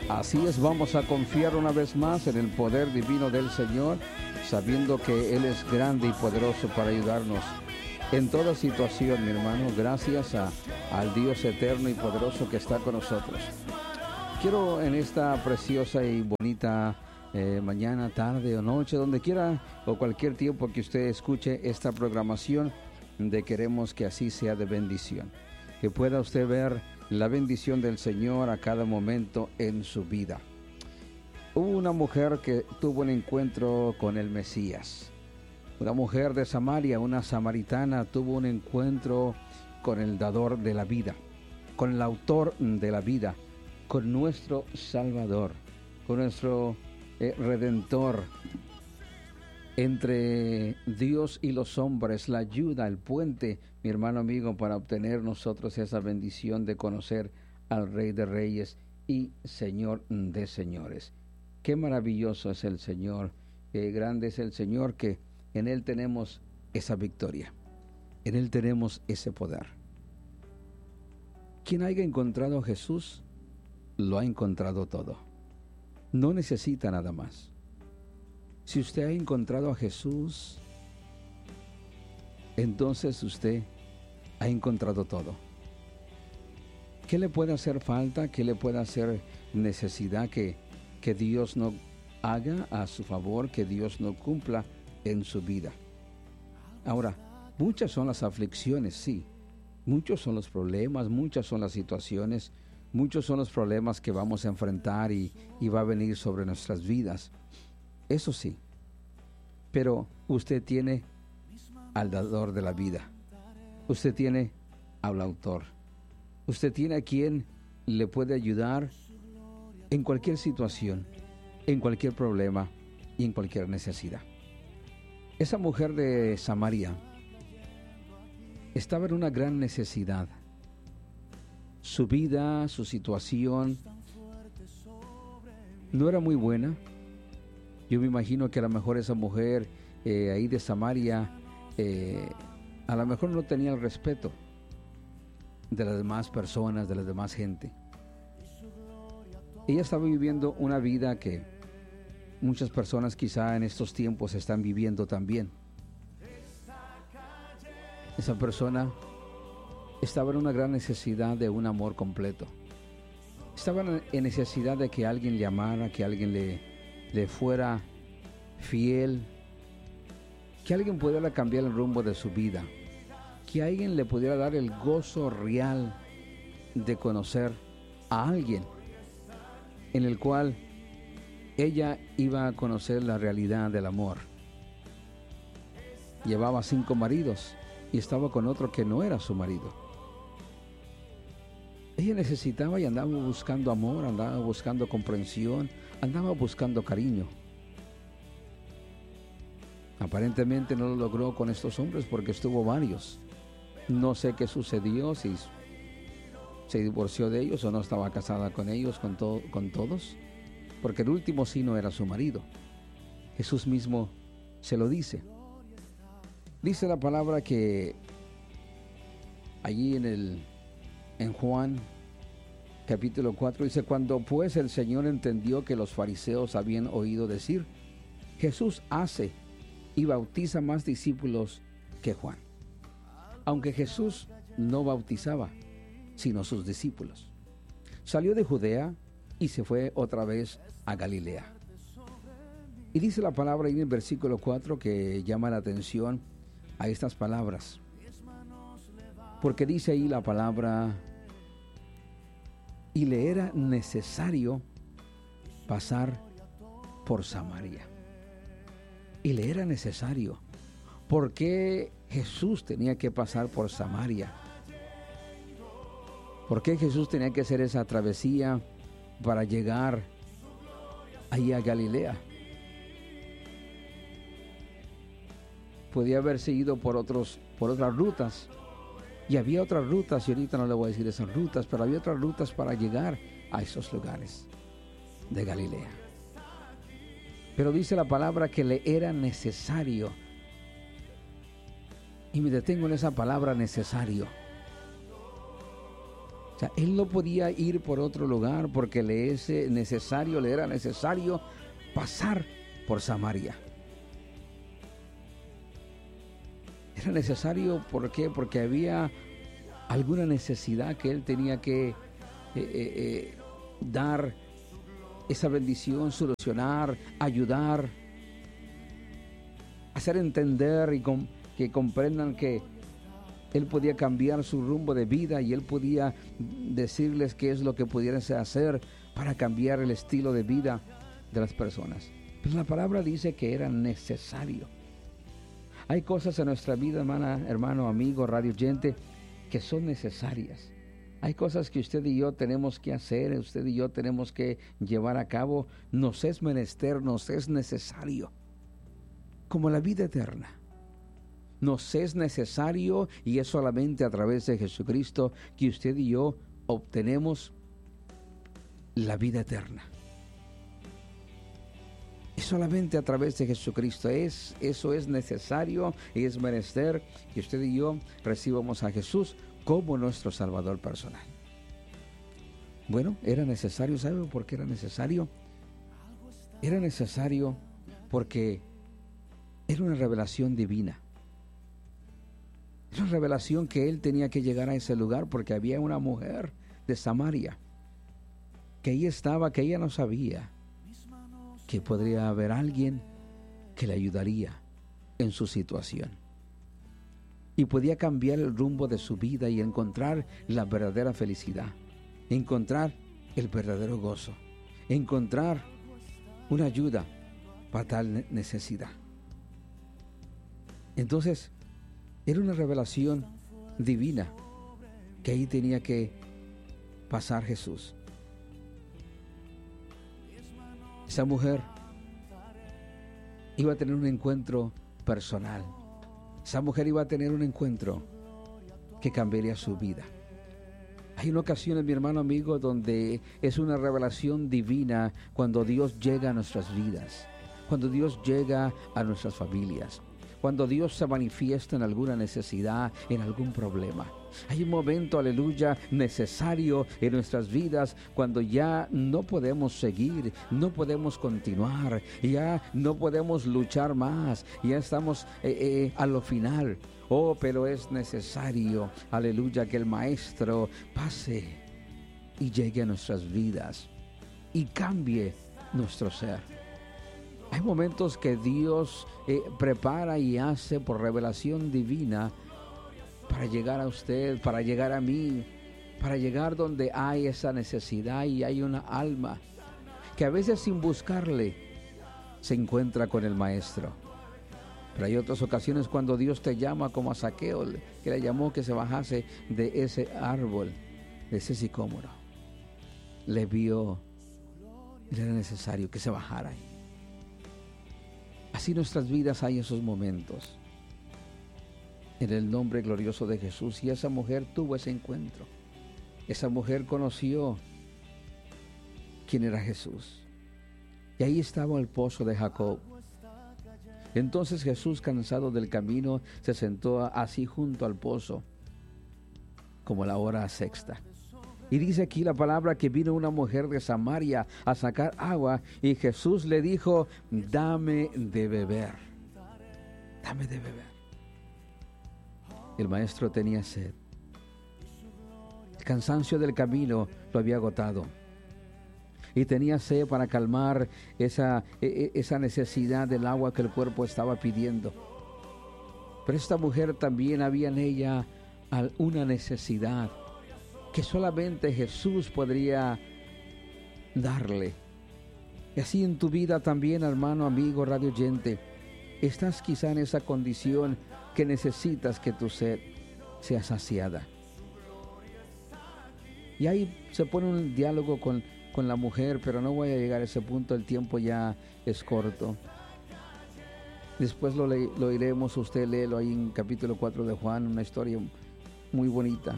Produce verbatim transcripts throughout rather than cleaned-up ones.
Así es, vamos a confiar una vez más en el poder divino del Señor, sabiendo que Él es grande y poderoso para ayudarnos en toda situación, mi hermano, gracias a, al Dios eterno y poderoso que está con nosotros. Quiero en esta preciosa y bonita eh, mañana, tarde o noche, donde quiera o cualquier tiempo que usted escuche esta programación, de queremos que así sea de bendición, que pueda usted ver la bendición del Señor a cada momento en su vida. Hubo una mujer que tuvo un encuentro con el Mesías. Una mujer de Samaria, una samaritana, tuvo un encuentro con el dador de la vida, con el autor de la vida, con nuestro Salvador, con nuestro eh, Redentor. Entre Dios y los hombres, la ayuda, el puente, mi hermano amigo, para obtener nosotros esa bendición de conocer al Rey de Reyes y Señor de Señores. Qué maravilloso es el Señor, qué grande es el Señor, que en Él tenemos esa victoria, en Él tenemos ese poder. Quien haya encontrado a Jesús, lo ha encontrado todo. No necesita nada más. Si usted ha encontrado a Jesús, entonces usted ha encontrado todo. ¿Qué le puede hacer falta? ¿Qué le puede hacer necesidad que, que Dios no haga a su favor, que Dios no cumpla en su vida? Ahora, muchas son las aflicciones, sí. Muchos son los problemas, muchas son las situaciones, muchos son los problemas que vamos a enfrentar y, y va a venir sobre nuestras vidas. Eso sí, pero usted tiene al dador de la vida, usted tiene al autor, usted tiene a quien le puede ayudar en cualquier situación, en cualquier problema y en cualquier necesidad. Esa mujer de Samaria estaba en una gran necesidad. Su vida, su situación no era muy buena. Yo me imagino que a lo mejor esa mujer eh, ahí de Samaria eh, a lo mejor no tenía el respeto de las demás personas, de la demás gente. Ella estaba viviendo una vida que muchas personas quizá en estos tiempos están viviendo también. Esa persona estaba en una gran necesidad de un amor completo. Estaba en necesidad de que alguien le amara, que alguien le le fuera fiel, que alguien pudiera cambiar el rumbo de su vida, que alguien le pudiera dar el gozo real de conocer a alguien en el cual ella iba a conocer la realidad del amor. Llevaba cinco maridos y estaba con otro que no era su marido. Ella necesitaba y andaba buscando amor, andaba buscando comprensión, andaba buscando cariño. Aparentemente no lo logró con estos hombres porque estuvo varios. No sé qué sucedió, si se divorció de ellos o no estaba casada con ellos, con, to- con todos, porque el último sí no era su marido. Jesús mismo se lo dice. Dice la palabra que allí en el en Juan capítulo cuatro dice: cuando pues el Señor entendió que los fariseos habían oído decir, Jesús hace y bautiza más discípulos que Juan. Aunque Jesús no bautizaba, sino sus discípulos. Salió de Judea y se fue otra vez a Galilea. Y dice la palabra en el versículo cuatro que llama la atención a estas palabras. Porque dice ahí la palabra: y le era necesario pasar por Samaria. Y le era necesario. ¿Por qué Jesús tenía que pasar por Samaria? ¿Por qué Jesús tenía que hacer esa travesía para llegar ahí a Galilea? Podía haberse ido por otros, por otras rutas. Y había otras rutas, y ahorita no le voy a decir esas rutas, pero había otras rutas para llegar a esos lugares de Galilea. Pero dice la palabra que le era necesario. Y me detengo en esa palabra necesario. O sea, él no podía ir por otro lugar porque le, es necesario, le era necesario pasar por Samaria. Era necesario, ¿por qué? Porque había alguna necesidad que él tenía que eh, eh, eh, dar esa bendición, solucionar, ayudar, hacer entender y com- que comprendan que él podía cambiar su rumbo de vida y él podía decirles qué es lo que pudieran hacer para cambiar el estilo de vida de las personas. Pero la palabra dice que era necesario. Hay cosas en nuestra vida, hermana, hermano, amigo, radio oyente, que son necesarias. Hay cosas que usted y yo tenemos que hacer, usted y yo tenemos que llevar a cabo. Nos es menester, nos es necesario. Como la vida eterna. Nos es necesario y es solamente a través de Jesucristo que usted y yo obtenemos la vida eterna. Es solamente a través de Jesucristo. Es, eso es necesario y es menester que usted y yo recibamos a Jesús como nuestro Salvador personal. Bueno, era necesario, ¿sabe por qué era necesario? Era necesario porque era una revelación divina. Era una revelación que él tenía que llegar a ese lugar porque había una mujer de Samaria que ahí estaba, que ella no sabía que podría haber alguien que le ayudaría en su situación. Y podía cambiar el rumbo de su vida y encontrar la verdadera felicidad, encontrar el verdadero gozo, encontrar una ayuda para tal necesidad. Entonces, era una revelación divina que ahí tenía que pasar Jesús. Esa mujer iba a tener un encuentro personal. Esa mujer iba a tener un encuentro que cambiaría su vida. Hay una ocasión, mi hermano amigo, donde es una revelación divina cuando Dios llega a nuestras vidas, cuando Dios llega a nuestras familias, cuando Dios se manifiesta en alguna necesidad, en algún problema. Hay un momento, aleluya, necesario en nuestras vidas cuando ya no podemos seguir, no podemos continuar, ya no podemos luchar más, ya estamos eh, eh, a lo final. Oh, pero es necesario, aleluya, que el Maestro pase y llegue a nuestras vidas y cambie nuestro ser. Hay momentos que Dios eh, prepara y hace por revelación divina para llegar a usted, para llegar a mí, para llegar donde hay esa necesidad y hay una alma que a veces sin buscarle se encuentra con el Maestro. Pero hay otras ocasiones cuando Dios te llama, como a Zaqueo, que le llamó que se bajase de ese árbol, de ese sicómoro. Le vio y le era necesario que se bajara ahí. Así en nuestras vidas hay esos momentos. En el nombre glorioso de Jesús. Y esa mujer tuvo ese encuentro. Esa mujer conoció quién era Jesús. Y ahí estaba el pozo de Jacob. Entonces Jesús, cansado del camino, se sentó así junto al pozo, como la hora sexta. Y dice aquí la palabra que vino una mujer de Samaria a sacar agua y Jesús le dijo, dame de beber, dame de beber. El maestro tenía sed. El cansancio del camino lo había agotado. Y tenía sed para calmar esa, esa necesidad del agua que el cuerpo estaba pidiendo. Pero esta mujer también había en ella una necesidad que solamente Jesús podría darle. Y así en tu vida también, hermano, amigo, radio oyente, estás quizá en esa condición que necesitas que tu sed sea saciada. Y ahí se pone un diálogo con, con la mujer, pero no voy a llegar a ese punto, el tiempo ya es corto. Después lo, le, lo iremos, usted léelo ahí en capítulo cuatro de Juan, una historia muy bonita.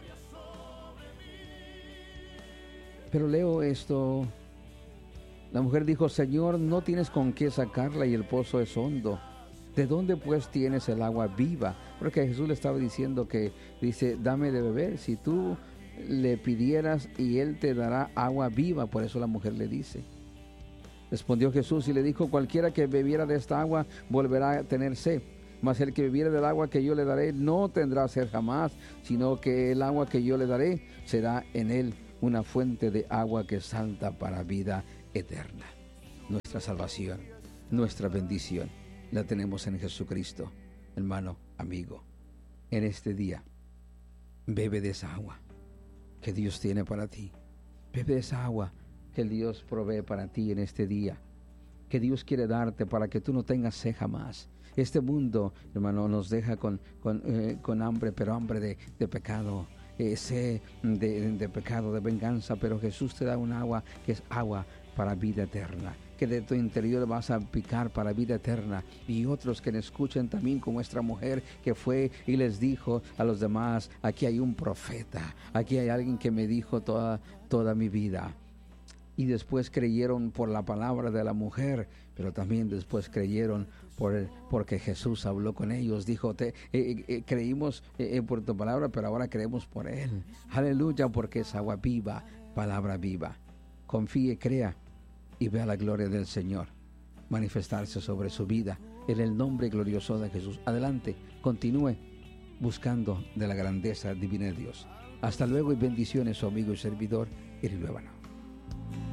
Pero leo esto. La mujer dijo, Señor, no tienes con qué sacarla y el pozo es hondo. ¿De dónde pues tienes el agua viva? Porque Jesús le estaba diciendo que, dice, dame de beber. Si tú le pidieras y él te dará agua viva. Por eso la mujer le dice. Respondió Jesús y le dijo: cualquiera que bebiera de esta agua volverá a tener sed, mas el que bebiere del agua que yo le daré no tendrá sed jamás, sino que el agua que yo le daré será en él una fuente de agua que salta para vida eterna. Nuestra salvación, nuestra bendición, la tenemos en Jesucristo. Hermano, amigo, en este día, bebe de esa agua que Dios tiene para ti. Bebe de esa agua que Dios provee para ti en este día, que Dios quiere darte para que tú no tengas sed jamás. Este mundo, hermano, nos deja con, con, eh, con hambre, pero hambre de, de pecado, eh, sed de, de pecado, de venganza, pero Jesús te da un agua que es agua para vida eterna, que de tu interior vas a picar para vida eterna. Y otros que me escuchen también, como nuestra mujer que fue y les dijo a los demás: aquí hay un profeta, aquí hay alguien que me dijo toda, toda mi vida. Y después creyeron por la palabra de la mujer, pero también después creyeron por el, porque Jesús habló con ellos. Dijo: te, eh, eh, creímos eh, por tu palabra, pero ahora creemos por él. Aleluya, porque es agua viva, palabra viva. Confíe, crea y vea la gloria del Señor manifestarse sobre su vida en el nombre glorioso de Jesús. Adelante, continúe buscando de la grandeza divina de Dios. Hasta luego y bendiciones, su amigo y servidor, Eri Luébano.